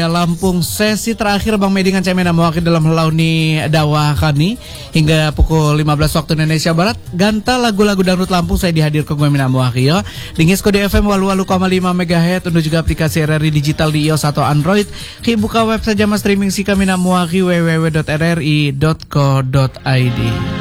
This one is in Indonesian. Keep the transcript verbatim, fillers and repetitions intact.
Lampung sesi terakhir Bang Medi dengan Cemena mewakili dalam launi dakwah kami hingga pukul lima belas waktu Indonesia Barat. Ganta lagu-lagu dangdut Lampung saya dihadirkan gue Mina mewakili ya. Dingis kode F M walu-walu koma lima megahertz untuk juga aplikasi R R I digital di iOS atau Android. Ki buka website jama streaming si kami mewakili w w w dot r r i dot co dot i d.